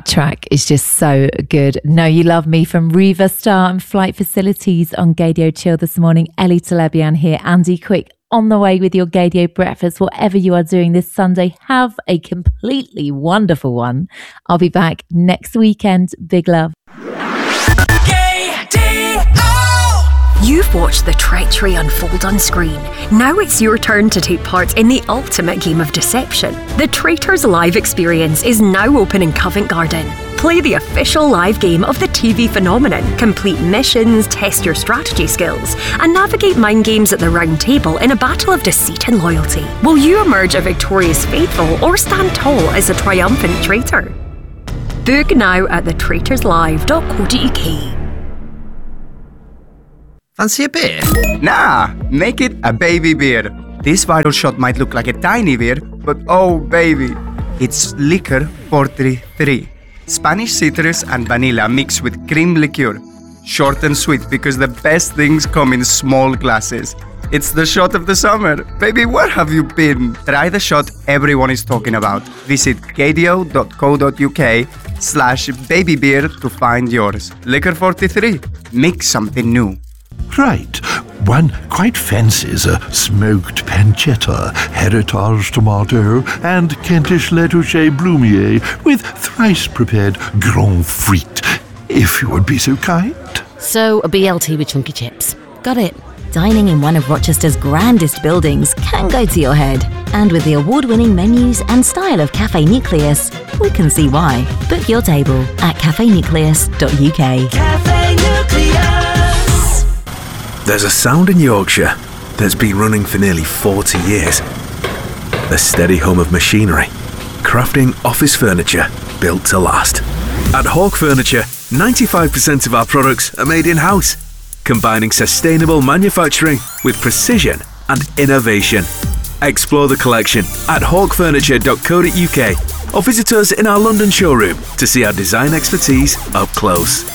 That track is just so good. Know You Love Me from Riva Starr and Flight Facilities on Gaydio Chill this morning. Ellie Telebian here, Andy Quick on the way with your Gaydio breakfast. Whatever you are doing this Sunday, have a completely wonderful one. I'll be back next weekend. Big love. You've watched the treachery unfold on screen. Now it's your turn to take part in the ultimate game of deception. The Traitors Live experience is now open in Covent Garden. Play the official live game of the TV phenomenon, complete missions, test your strategy skills, and navigate mind games at the round table in a battle of deceit and loyalty. Will you emerge a victorious faithful or stand tall as a triumphant traitor? Book now at thetraitorslive.co.uk. Fancy a beer? Nah, make it a baby beer. This vital shot might look like a tiny beer, but oh baby, it's Liquor 43. Spanish citrus and vanilla mixed with cream liqueur. Short and sweet because the best things come in small glasses. It's the shot of the summer. Baby, where have you been? Try the shot everyone is talking about. Visit gaydio.co.uk/babybeer to find yours. Liquor 43. Mix something new. Right. One quite fancies a smoked pancetta, heritage tomato, and Kentish lettuce blumier with thrice-prepared grand frite, if you would be so kind. So, a BLT with chunky chips. Got it. Dining in one of Rochester's grandest buildings can go to your head. And with the award-winning menus and style of Cafe Nucleus, we can see why. Book your table at cafenucleus.uk. Cafe Nucleus. There's a sound in Yorkshire that's been running for nearly 40 years. The steady hum of machinery, crafting office furniture built to last. At Hawk Furniture, 95% of our products are made in-house, combining sustainable manufacturing with precision and innovation. Explore the collection at hawkfurniture.co.uk or visit us in our London showroom to see our design expertise up close.